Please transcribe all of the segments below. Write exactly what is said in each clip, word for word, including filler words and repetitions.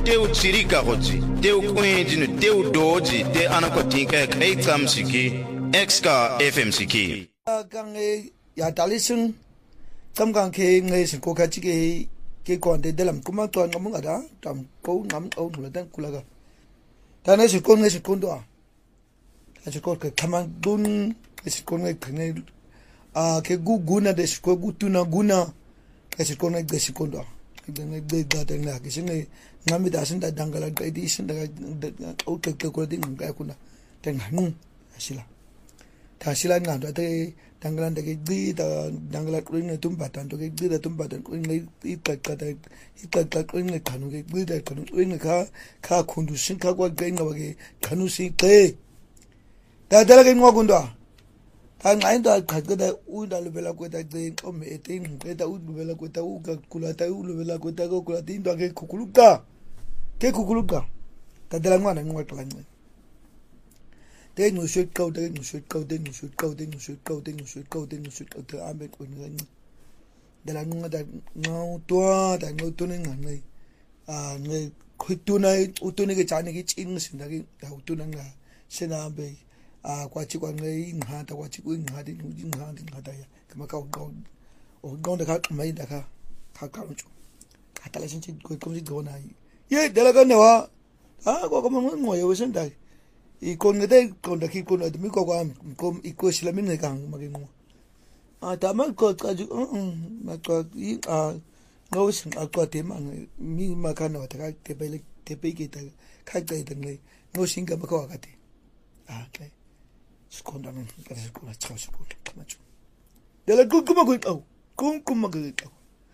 teu tsirika gotsi teu kwendinu teu doji te anakotinka kai tsamsiki exka F M C K kange ya talisun tamgang ke ngai sin ko ka chike ke kon de delam kuma ton ngam ngada tam ko ngam au nula dan kulaga tane sin ko ngai sin ko do a sin ko ke tamang dun sin ko ngai kne a ke gu guna de sin ko gu tuna guna ke sin ko ngai de sin ko do de ngai de da de na ke sin ngam da sin da dangala ga di sin da au ke ke ko de ngai kuna ten hanu asila tasila ngam da Tanggalan dagi di da tanggalan kuing na tumpatan to di da tumpatan kuing na ikat kata ikat kata kuing na kanu ke di da kanu kuing na ka ka kundu sin ka kwa kuing na bagi kanu sin ke da da lagi ngwa kundu ta ngain da kat da u da lebela ko da de o me etin ke da u lebela ko da u ka kula ta u lebela ko da ko kula tin da ke kukuluka ke kukuluka da da ngwa na ngwa kala Then you should go, then you should go, then you should go, then you should go, then you should go, then you should go to Ambek when you the Langa that no toa, that no tuning and they ah, they quit tonight, Utunic Chaniki English in the Utunanga, Senabe, ah, Quachiquan in Hata, what you win had in Ujin Hand in Hataya, Kamaka gone or gone the cat made the car, Kakancho. Catalyst could come to go now. Yet, Delaganawa, ah, go come on, why you wasn't that. Ikon ngete kon da ki kon admi ko ko kom iko islamin ne kang maging mo ah tama ko ka ju ma ko i a no sin a ko te ma mi ma ka no ta ka te pe te pe ki ta ka ka te ne no sin ka ma ko ka te ah kai skon da ne ka se ko na cha se ko ta ma chu de la ku kuma ko au kum kuma ko ta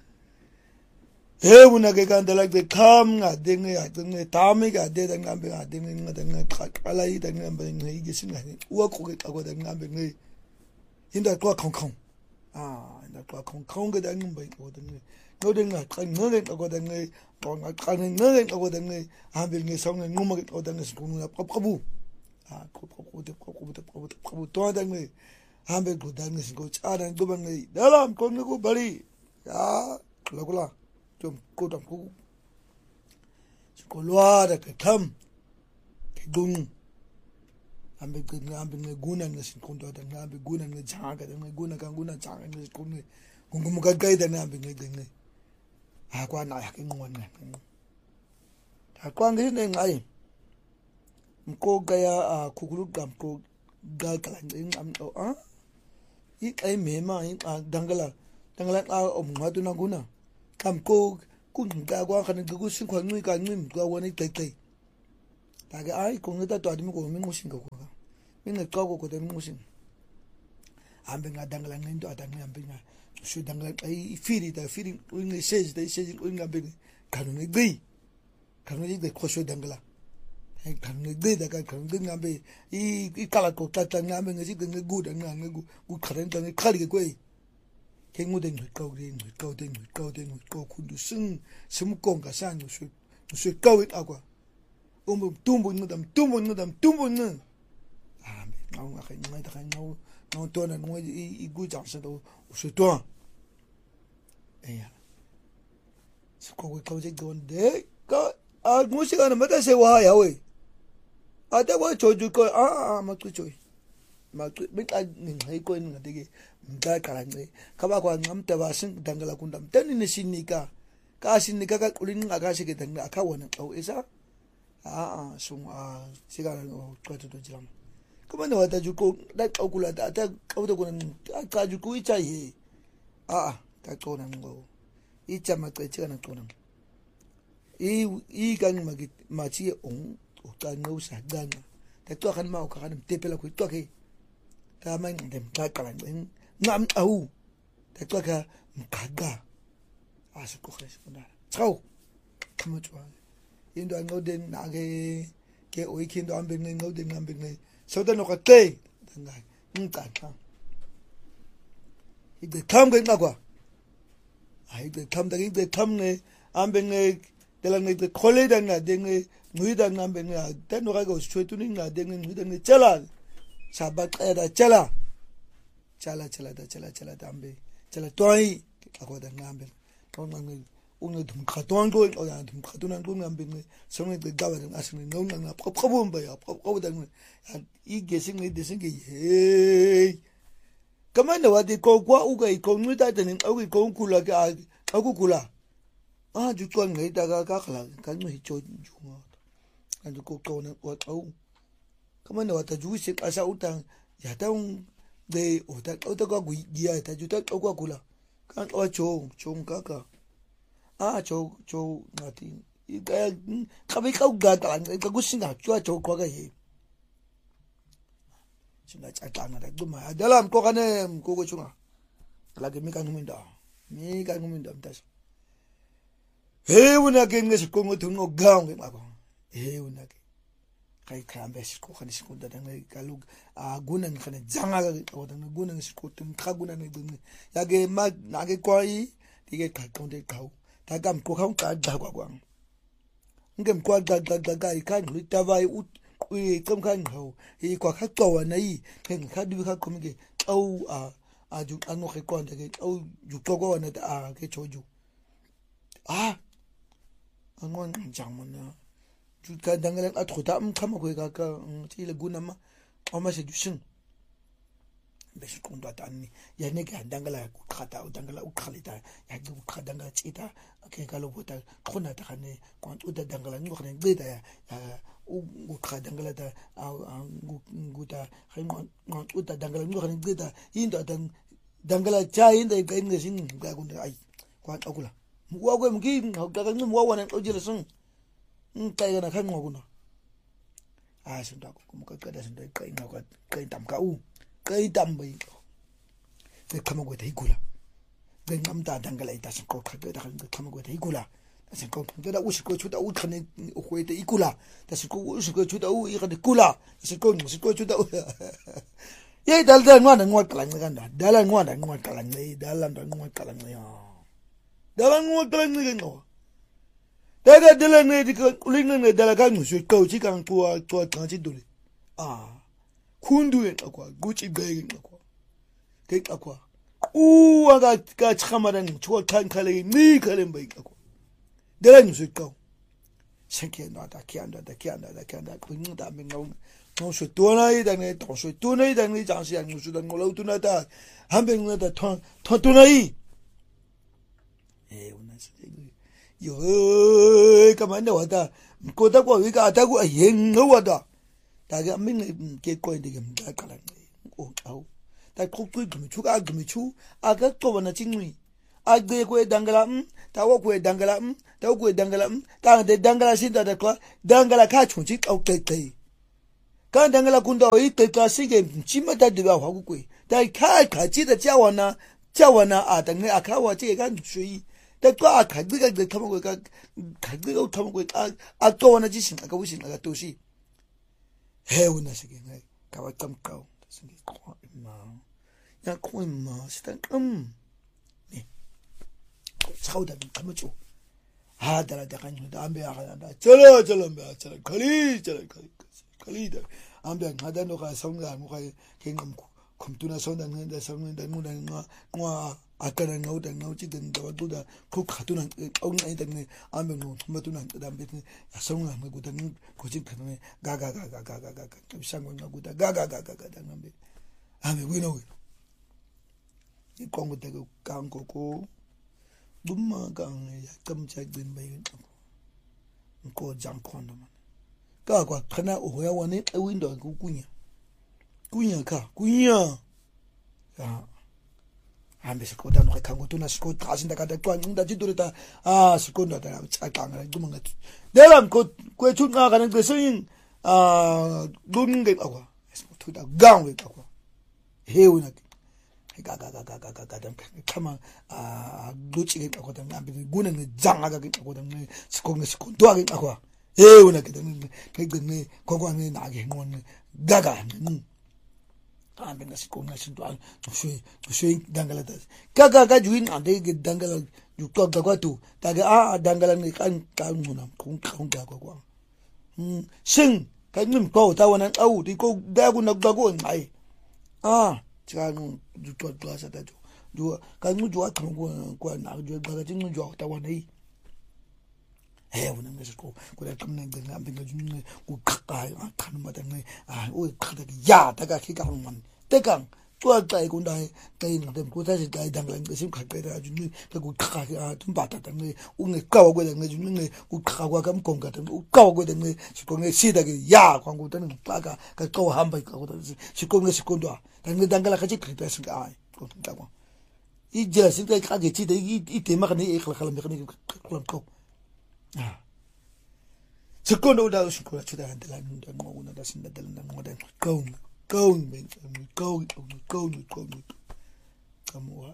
he una ke kan da de kam nga de nge ya de nge ta me ga de da ngam be ga de nge nga de nge kala yi da ngam be nge ge sin nga ni wa ko ke ka ko da ngam be nge inda ko kong kong ah inda ko kong kong ge da ngam be ko de nge no de nga ka nge ge ko da nge to nga ka nge nge ko da nge ha be nge song nge ngum ge ko da nge ko nga prop propu ah ko prop ko de prop ko de prop ko to da nge ha be ko da nge ko cha da ko ba nge da lam ko nge ko bari ya kula kula 좀 고담 고 콜와다 kam gung ambe ambe nguna ngasi kondo da ambe guna ngi jaga da nguna ka guna jaga ngi kunni gungum ka kai da ambe ngi ngi ha kwa na ya ke ngwan na ta kwa ngi ne ngai mko ga ya kukulu gam ko ga kala ngi am o a i ai me ma i dangala dangala a om ngatu na guna kam ko kun ga gwa kan gu sin kwa ngi ka ngi ga woni tai tai ta ga ai ko ngata to admi ko min musin ga ko ga min ga ko ko da min musin ambe nga dangala ngi do adami ambe nga su dangala ai firi da firi ngi sej da sej ngi ambe kan ngi gi kan ngi de ko su dangala ai kan ngi de da kan ngi ambe i i kala ko ta ta ngambe ngi ngi gu da ngi gu gu karen da ngi khali ko ai Kengu den kau den kau den kau den kau kundu sing semukong kasan musu musu kau it agua umum tumbu ngudam tumbu ngudam tumbu ngu ah ngau ngakai ngai takai ngau ngau tuan ngau i gu jam sa do musu tuan eh sekau kau je don de ka ah musi kana mata se wa ya we ada wa choju ko ah ah ma tu choi ma tu bit a ngai ko ni ngade Mda kalangai kaba kwa ngamta basin dangala kundam tani ne sinika ka sinika ka kulin aga sike dangala aka wona au isa a a sung a sigara no kwato to jiram kuma ne wata juko da kula da ta kauta kunan ka juko icha ye a a ta kona ngo icha ma ka icha na kona i i kan magi machi on o ka no sa gana ta to kan ma o ka kan tepela ku to ke ta man dem ta kalangai ngam au ta to ka mkaga asu ko khres kuna chau kama chwa indo ngo den na ge ke oi kin do ambe ngo den ambe ngai so da no ka te danga nka ta ide kam ge ngwa ai de kam da de kam ne ambe ngai de la ngai de khole da na de ngai ngui da ambe ngai ta no ka go chwe tu ni na de ngai ngui da ngai chala sabat da chala chala chala da chala chala da ambe chala toi ako da ngambe ko ngambe 오늘 좀 가동한 거 어야 좀 가동한 거 남빈 성에 가와는 아스는 너무나 퍽퍽은 봐요. 퍽퍽하다는 이게 생이 되신 게 예. 그만 와디 거과 우가 이거 누다는 어기 공쿨라가 아고 쿨라. 아 주권 내다가 가라. 간무 히초 중어. 아주 꼭거는 어우. 그만 왔다 주식 아사 우당 야당 네 오다 오다가 구이야 다 주다 오과 쿨라. 간 어조 좀 가가. 아, 저, 저, 나티, 이거, 가비 가우가가 안 돼. 그거 신나, 좋아, 저, 과가 해. 신나, 짤짱하다. 그만, 달람, 거가네, 그거 중아. 라게 미가 놈인다. 미가 놈인다, 다시. 해운하게, 내서 공을 등록 가운 게 막어. 해운하게. 가이, 가안 배시고, 가니 시고다, 당내, 갈루, 아, 구는, 가네, 장하가, 오다는, 구는 시고, 등, 가구나네, 등, 야게, 막, 나게, 과이, 이게 갈 건데, 가우. Tagam ko hang ka da kwa kwang ngem kwa da da da ga ka ni ta vai u e kam kan ho e kwa kha to na yi ken kha du kha kom ge au a a ju an no khe kon de ge au ju to ko na a ke cho ju a an ngon jang mon na ju ka dang la a tro ta am kham ko ga ka ti le gu na ma o ma se ju shin beshi kon da tan ni ya ne ga dangala ku khata u dangala u khalita ya ju khadanga chita ke kalo bota khona ta khane kon u da dangala ni khane ngida ya u u khadangala ta ngu ngu ta khain ngon u da dangala ni khane ngida inda dan dangala cha inda ga ngi sin ga kun ai kwa akula mu wa go mu ki ga ga mu wa wana o jira sun in kai ga na khan ngo kuna a sun da ko mu ka ka da sun da kai na ka kai tam ka u kai tam bai ne kama go dai gula ne ngamda dangala ita san ko ka da kan kama go dai gula san ko da ushi ko chuda u khane ho dai gula da san ko ushi ko chuda u i ga gula san ko ushi ko chuda u ye dal da ngwa ngwa kala nga da dal ngwa da ngwa kala nga dal da ngwa kala nga ya dal ngwa kala nga ngo da ga dal nga di ko uling nga dal ga ngu shi ko chi kan ko ko kan chi dole ah kundu엔 akwa guchi gayin akwa kai akwa uwa ga ga chamaran chwa kan kale ni kale bai akwa dala ni su ko senke na da kianda da kianda da kianda kun da min no no su to na yi da ne to su to na yi da ne jang si yang su da ngolo tu na da han ben na da ton ton to na yi eh una se yo kaman da wada ko da ko wi ga da ko yen no wada 다가 민네 개코에 되게 뭔가 깔아 오 아우 다 koktu gumi chu ga gumi chu aga to wana chingui agbe ko dangala um ta wo ko dangala um ta wo ko dangala um ta de dangala sin da ko dangala ka chunchi au kai kai ka dangala kunda oi kai ka sige chima da de ba wa ku kwe da ka ka ji da jawana jawana a da ne aka wa je ga shui da ko aka ga ga ta mo ga ka ga ta mo ga a to wana ji sin aka wu sin aka to shi 해운나 시게 네 가와 깜깜 생기 코마 야 코마 시단 음네 사우다 감죠 하다라 대간 담배 하다 저러 저러 매 저러 거리 저러 거리 거리다 안배 하다 너가 성가 뭐가 갱금 컴투나 선다는데 성는데 뭐는 뭐 아까는 나오다 나오지 된다 와도다 그 가두는 엉나이 때문에 안배 뭐 tomato는 담배 성가 뭐고다 고집 때문에 가가가가가가가 비상건 나고다 가가가가가 담배 안배 왜 나오요 이 광고 때고 강고고 눈마강 깜짝된 바이 고 장콘도만 가가 하나 오야 원에 윈도우 그 꾸냐 꾸냐 가 꾸냐 야 안배 스코다 너 강고 또 나스코 가신다 가다 또 안다 지도르다 아 스코다 다 짝강을 도망가 내가 그 괴출 나가는 그 서인 아 놓는 게 하고 투다 강을 하고 해우나 가가가가가가가 가만 아 놓치게 하고 다 안배 구는 장하가 하고 다 스코는 스코 도하게 하고 해우나 그 그 거관에 나게 건 가가 안 된다 싶고 나신도 안 수이 수이 당갈다 가가가 주인 안 되게 당갈 육도 가가도 다가 아 당갈은 간 간무나 공공가고 음싱 간님 거 다원한 아우 이거 다고 나가고 아이 아 제가 육도 가서다 줘 주 간무 좋아 그거 거 나가 줘 가가 찍는 줘 다원이 he wona ngesiko kula qamna ngambe ngajunne uqhaqa aqhanuma tane ah uqhaqa ya taka khika ngam tekang twa xa ikunda xa ingade mkutha xa idangla ngisi mkhaqela ajunne bekuqhaqa tumbata tane ungeqawa kwela ngajunne uqhaqa kwaka mgonga tane uqawa kwela nge sikonge sida ke ya kwangu tane ngixaka ka xa uhamba iqhaqa sikonge sikondwa tane dangala khathi qhita singayi kodwa kwa ija sinta iqhaqa ithide idema khane ikhlakhala mkhane qhaqo ah sikondo uda usikhola thida ngandela ndanqoko nadasindatela ndanqoda qhaqo Going, going, going, going, going. Come on.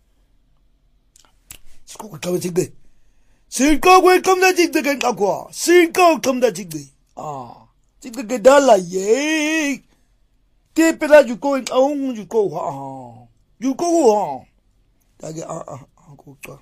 Siko come tigde. Siko we come da tigde kan akwa. Siko come da tigde. Ah. Tigde ke dala ye. Te pela ju ko aung ju ko ha. Ju ko ha. Tage ah ah ko to.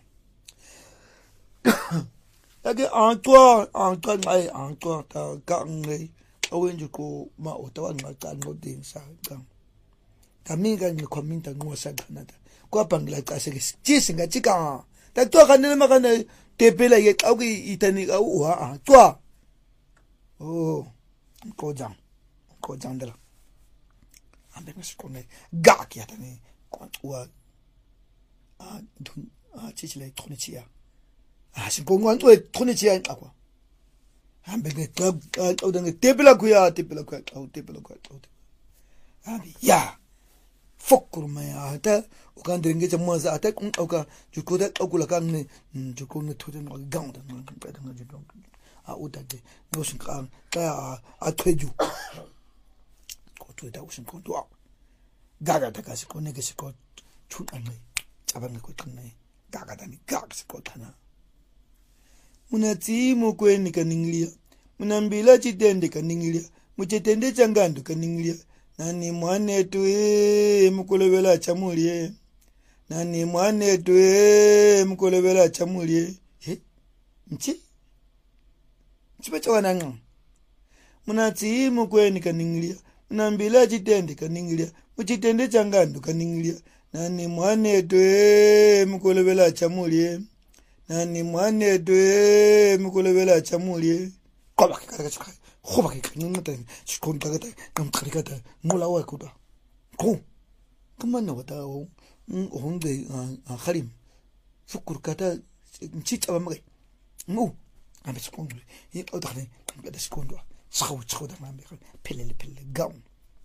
Tage ah to ah to ai ah to ta ka ngai. Awenju ko ma otawa ngata ngoding sa ka kaminga ni commenta ngosa kanada kwa bangla ka se jisi nga chika ta to kanele makana tepela ye qawki itani ka u ha twa oh ko jang ko jang dela ambe ngesikone ga ki atani kwa twa a dun a chichile tonichia a singongwan twa tonichia akwa ambe ngeqa awudanga tepela kuya tepela kuya awu tepela kuya abi ya fokurma ya ata ukandenge chamwaza ata kunqoka jukoda qokula kanne jukone thode no gaunda no peda no judong a udade no sinqang xa athweju ko tweda usinqondo gaga takasi koneke sikot thunange cabanga ko qinne gaga dani gaga sikotana Munati mukweni kaninglia. Munambila chitende kaninglia. Muchitende changandu kaninglia. Nani mwane tuwe mukulewela chamulie. Nani mwane tuwe mukulewela chamulie. Eh? Mchi? Mchipacha wananga. Munati mukweni kaninglia. Munambila chitende kaninglia. Muchitende changandu kaninglia. Nani mwane tuwe mukulewela chamulie. Nani mwane dwe mukulewela chamulie koba kaka chika khoba kaka ngata chikonta kata ngamkhari kata ngola wa kuda ko kumana wata o honde kharim fukur kata nchita bamge ngo ambe chikonto yi odkhane ngada chikonto chaw chaw da mambe pelele pelele gaun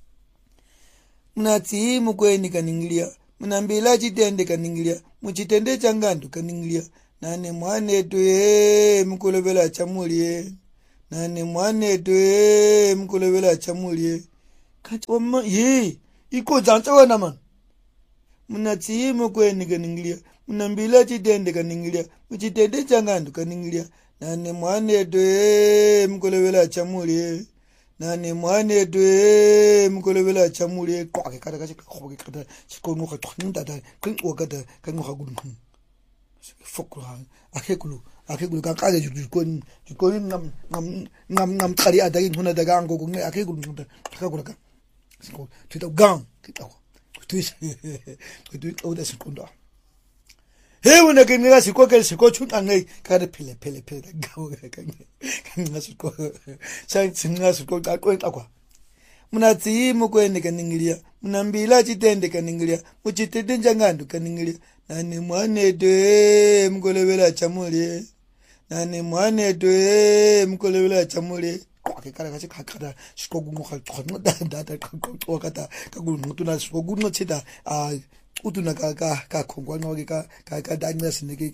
munati mukweni kaninglia munambila chitende kaninglia muchitende changandu kaninglia Nani mwane tuwe mkulewela chamulie. Nani mwane tuwe mkulewela chamulie. Kati wama ye. Iko jantawa naman. Munati mkweni kaninglia. Munambila chitende kaninglia. Mchitende changandu kaninglia. Nani mwane tuwe mkulewela chamulie. Nani mwane tuwe mkulewela chamulie. Kwa kikata kasi kwa kikata. Siko nuka tukhunda da. Kwenye wakata kanguha gudunkum. Fokra akekulu akekulu kakale jukoni jukoni ngam ngam ngam ngam khari adagi huna daga ango ngi akekulu ngam kakula ka siko tuta gang kitaw tuis tuis oda sikondo he wona ke ngira siko ke siko chunga ngai ka pele pele pele gawo ka ngi siko sai singa siko ka ko takwa munatsi mukweni kaninglia munambila chitende kaninglia muchitende njangandu kaninglia Nani mwane dwe mkulewela chamulie. Nani mwane dwe mkulewela chamulie. Kwa kikara kasi kakara. Shiko gungo kakano dada kakao kata. Kakulu mutuna shiko gungo chita. Utuna kakongwa nwa kika. Kakadanya siniki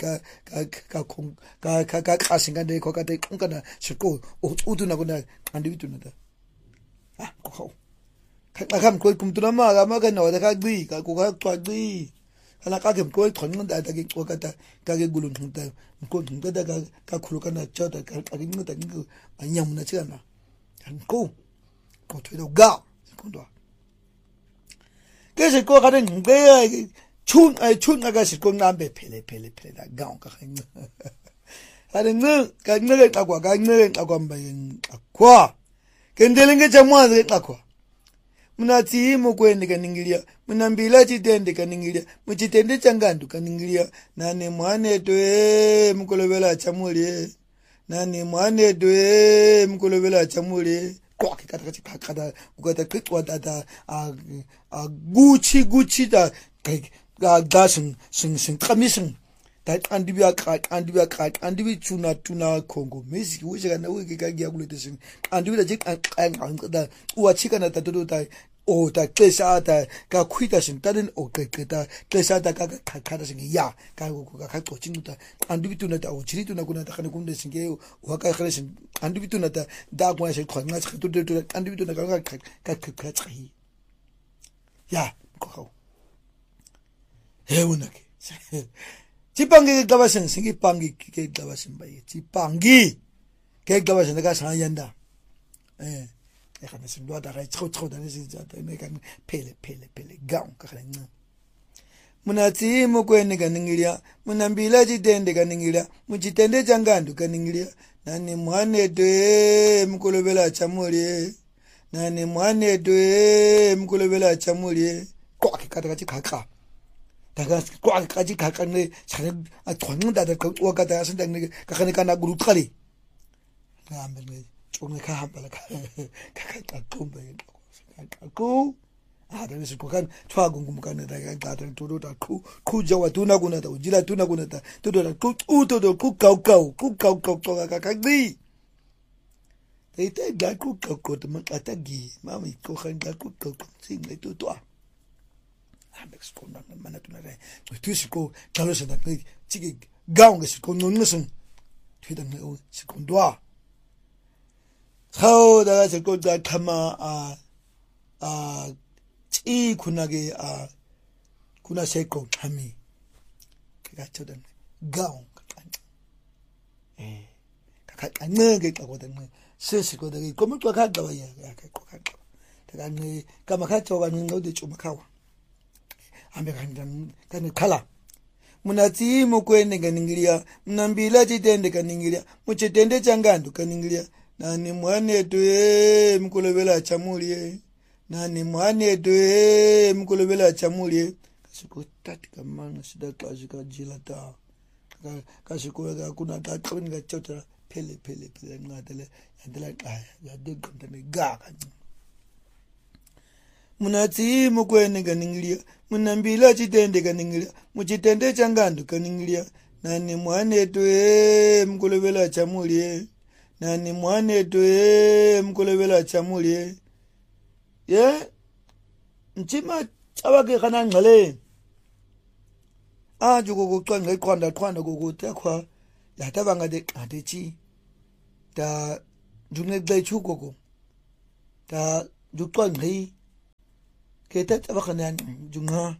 kakasingande kwa kata. Unkana shiko utuna kuna kandivitu nata. Ah, kukao. Kakam kwa kumtuna maa maga na wadakagdi. Kakukakagdi. Ala kake mko thonga da da ke kokata ka ke gulun thunta mko thunta da ka ka khuluka na chata ka ka ke ngata ngi anyam na chana ko ko thwedo ga ko do ke se ko ka de nge chun ai chun ga se ko nambe pele pele pele da ga ka khang ale nge ka nge ka kwa ka nge ka kwa mba kwa ke ndelenge chamwa ka kwa Munati mukweni kaninglia. Munambila chitende kaninglia. Muchitende changandu kaninglia. Nani mwane tuwe mkulewela chamulie. nani mwane dwe mkulobela chamule kwa kikata kata kata ukata kitwa tata a gucci gucci da ga gasin sin sin kamisin da andibiya ka andibiya ka andibi tuna tuna Kongo mesi wuce kana wuce ka giya kulete sin andibi da jik an da uwa chika na tatodo ta o ta klesa ta ka kuita sin taden o ka ka klesa ta ka ka ka sin ya ka ka ka ko chinuta andibi tuna ta o chiri tuna kuna ta kana kunde sin ke o ka ka sin andibi tuna ta da kwa sin kwa ngas to to andibi tuna ka ka ka ka ka tsahi ya ko ko he unake 지방기 가봐선 생기 방기 게 가봐선 봐요. 지방기 게 가봐선 내가 상한다. 예. 내가 무슨 노다가 초초 다니지 내가 펠레 펠레 펠레 가운 가는 문아지 먹고 내가 능이랴 문암빌라지 된데가 능이랴 무지텐데 장간도 가능이랴 나니 무한에돼 무콜베라 참모리 나니 무한에돼 무콜베라 참모리 꼭 가다같이 가까 다가 꽉까지 가까네 자는 아 돈는다다 그 와가다 선장네 가까니까 나 그룹까리 나면은 좀에 가 한발 가까이 꼼바에 가고 아 그래서 그간 초하공공간에 다가 다들 도도다 쿠 쿠저와 두나구나다 우지라 두나구나다 도도다 쿠 우도도 쿠 가우가우 쿠 가우가우 또가 가까이 이때 가쿠 가쿠도 아타기 마미 코한 가쿠 가쿠 싱네 또또 Mexico na mana tunare tu siko kalo sa nakni chigi gaung ge siko nonson thidan ne o siko ndwa sao da siko da kama a a chi kunage a kuna seko hami ka chodan gaung eh ka ka ne ge ka godan ne sesiko da ko mo ka ga ya ka ko ka da ne kama ka chowa ni ngode chuma kawa ambekandan kan kala munati mukwene ganingilia mnambila chitende ganingilia muchitende changandu ganingilia nani mwane tue mkulobela chamulie nani mwane tue mkulobela chamulie kasiko tati kamana sida kasika jilata kasiko ga kuna ta kwin ga chota pele pele pele ngadele yandela kaya ya de kontane ga kan munati mukwene ganingilia munambila chitende ganingilia muchitende changandu ganingilia nani mwane tue mkulobela chamulie nani mwane tue mkulobela chamulie ye nchima chawake kana ngale a jugo ko kwa ngai kwanda kwanda ko ko ta kwa ya ta banga de adechi ta junne dai chuko ko ta jukwa ngai keta tabakana junga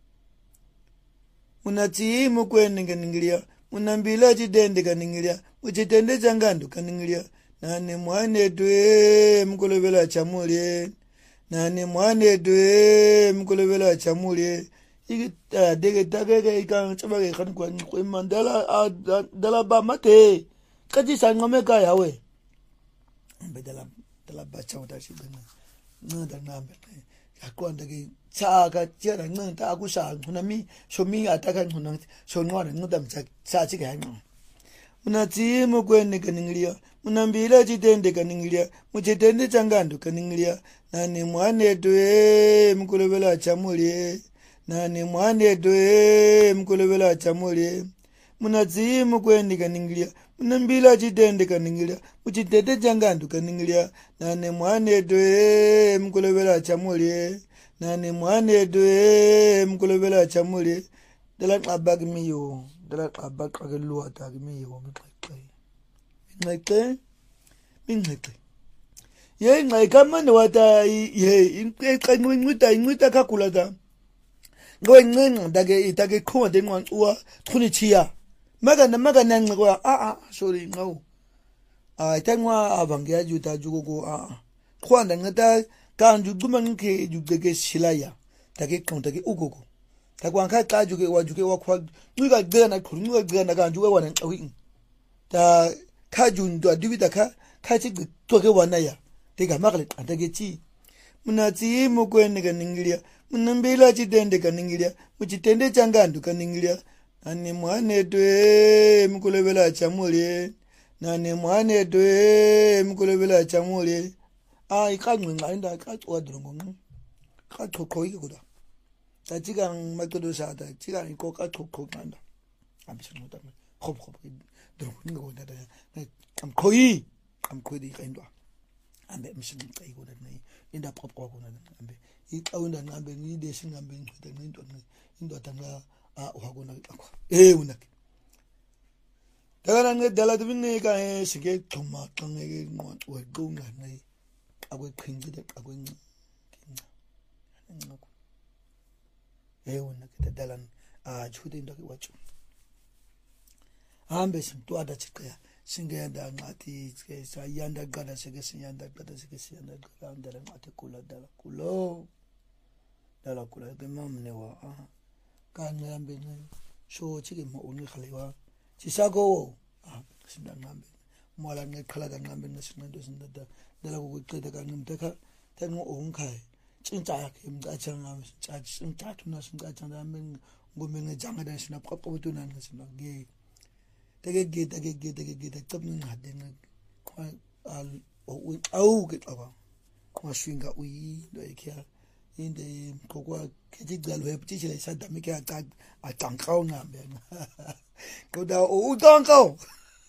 munati mukwene ganingilia munambila chitende ganingilia muchitende changandu ganingilia nani mwane tue mkulobela chamulie nani mwane tue mkulobela chamulie iki dege dage ka chabage kan kwa ko mandala dala ba mate kaji sangame ka yawe bedala dala ba chawda shi bana na da na be akwanda ke chaga jera nang ta ku sa hunami somi ataka hunang sonwa ngudam cha cha chi ga no munati mukwen ganingilia munambila chitende ganingilia muchitende changandu ganingilia nani mwane tue mkulobela chamulie nani mwane tue mkulobela chamulie munati mukwen ganingilia munambila chitende ganingilia muchitende changandu ganingilia nani mwane tue mkulobela chamulie nani mwane tue mkulobela chamulie dala qabag miyo dala qabag aglu atag miyo mitqay mitqay mitqay ye ngai kamane wata ye inqay ngwita ngwita kakulata ngoy ngeng dage itage khwa de ngwan uwa thuni chiya maga na maga nan ngwa a a sorry ngau a tangwa abangya juta jugo a khwa na ngata kan juguman ke jugege silaya dage kon dage ugogo takwan ka ka juge wa juge wa kwa nuga gana ku nuga gana kan juge wa nan qawi ta ka jun do dibida ka ka ci to ke wanaya daga magal dage ci munati mu ko ne ga ningilia munambela ci dende ga ningilia mu ci tende changandu ga ningilia ani mwane twe mkulobela chamuli nane mwane dwe mkulebela chamule ah ikanqinqa inda kacuka drongo kachokho ikuda tatika makodo shata tika ikoka chokho nganda amshinota khop khop drongo ngoda da amkhoyi amkhodi kaindwa ambe mshinqa ikuda ne inda pop kwa kuna ambe iqawunda nqambe ngide singambe ngcweda nento indoda nga uhakuna akho eh unake dala ngedala dibinika eh sike xhuma xangeke inqonco wequnga ne akweqhinqile akwenci incoko eh unake dala ah chude into kwacho hambe simntwada chiqya singenda ngathi ke sayanda qala sike siyanda qala sike siyanda qala ndala ngathi kula dala kulo dala kula ke mamne wa ah kanambe ne sho chike mo unikhalewa sisako ah sindangambe mola ngeqhala kanqambe nesinqendo sindada dala ukuqeda kanqimteka tengo onkhaya tsinta yakhe imcatsha ngami sintsathi sintathu nasincatsha nami ngome ngejanga sina phoqobutu nani sina ke teke ke teke ke teke ke taqabni ngade ngqa al au ke xaba kwashwinga uyi ndo ekya inde kokwa kejigalo heptishile isadami ke aqa aqanqaw ngambe koda uqanqaw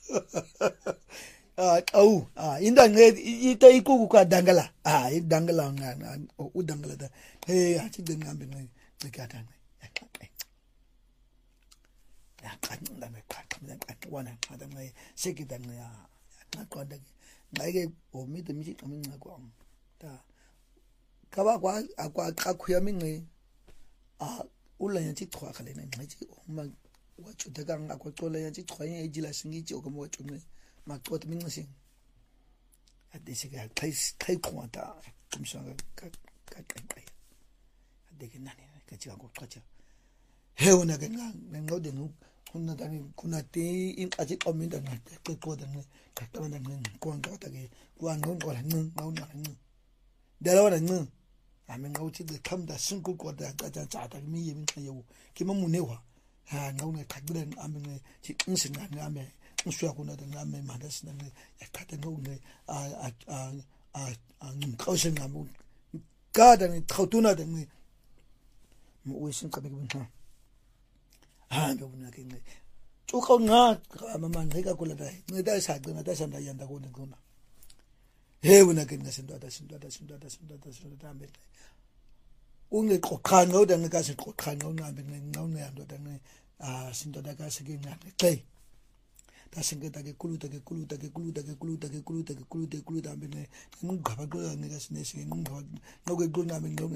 ah awu ah inda ngedi ita ikuku ka dangala ah idangala ngana udangala da hey athi ngambe ngikatha ya qanqanda ngeqhaqa ngeqhaqa qhaqa ngaye sekida ngaya ngaqonda ngeke omide mithi qaminqa kwami ta kaba kwa akwa qakhuya minqe ah ula yathi chwa khale ngithi uma wachuda kanga kwacola yathi chwa yejila singithi okoma wachunqe maqotha minqisi adese ke xais xaiqwata kumshanga kaqenqe adeke nani kathi ngoqhatsha he wona ke nqode nguna tani kuna ti inqathi qominda nqaqoda nqaqabanda nqonqa ke kwangqonqola nqi ngawunqa nqi dala wana nqi ame ngawuthi qhamda sinkuqoda qatsha tsata miye minxeyo kimamunewa ha ngawunqa qaqila ame nqi siqinsi ngani ame usuya kuna ngame manda sina yakhatha ngawunqe a a a nqawuse ngamu kada ngiqhawtuna nqi uyisinqabe kubunha ha ngabona ke nqe tsuqa nqa mama ngeka kula dai nceda isaqe ngata sanda yanda kona kona he wona ke ngasindwada sindwada sindwada sindwada sindwada ambe ungeqoqhanqa uda ngeka siqoqhanqa unqambe nqawunqa yandoda nqe ah sindwada ka sike ngane xe tasingeta ke kuluta ke kuluta ke kuluta ke kuluta ke kuluta ke kuluta ke kuluta ambe ngqaba qola ngeka sinesi ngqaba ngoke qonqambe ngqaba